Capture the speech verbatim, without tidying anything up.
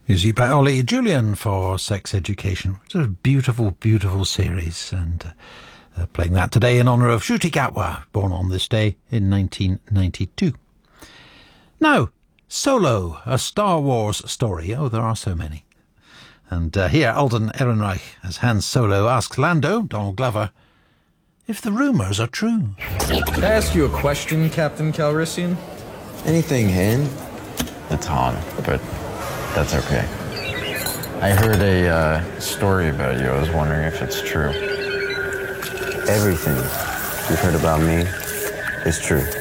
Music by Ollie Julian for Sex Education. It's a beautiful, beautiful series, and uh, playing that today in honour of Ncuti Gatwa, born on this day in nineteen ninety-two. Now, Solo, a Star Wars story. Oh, there are so many. And uh, here, Alden Ehrenreich, as Han Solo, asks Lando, Donald Glover, if the rumours are true. Can I ask you a question, Captain Calrissian? Anything, Han? It's Han, but that's okay. I heard a uh, story about you. I was wondering if it's true. Everything you've heard about me is true.